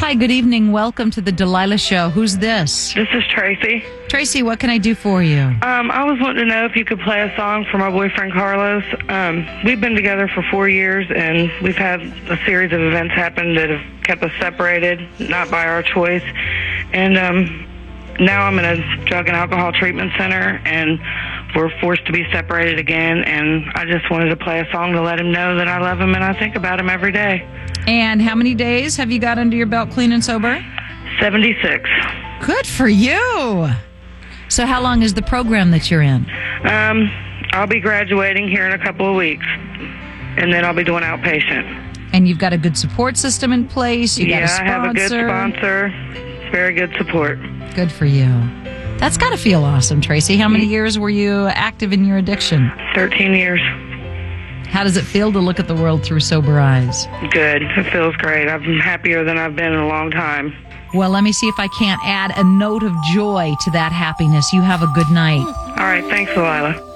Hi, good evening. Welcome to the Delilah Show. Who's this? This is Tracy. Tracy, what can I do for you? I was wanting to know if you could play a song for my boyfriend Carlos. We've been together for 4 years, and we've had a series of events happen that have kept us separated, not by our choice. And now I'm in a drug and alcohol treatment center, and we're forced to be separated again. And I just wanted to play a song to let him know that I love him and I think about him every day. And how many days have you got under your belt clean and sober? 76. Good for you. So how long is the program that you're in? I'll be graduating here in a couple of weeks, and then I'll be doing outpatient. And you've got a good support system in place? You got a sponsor? I have a good sponsor. Very good support. Good for you. That's got to feel awesome, Tracy. How many years were you active in your addiction? 13 years. How does it feel to look at the world through sober eyes? Good. It feels great. I'm happier than I've been in a long time. Well, let me see if I can't add a note of joy to that happiness. You have a good night. All right. Thanks, Delilah.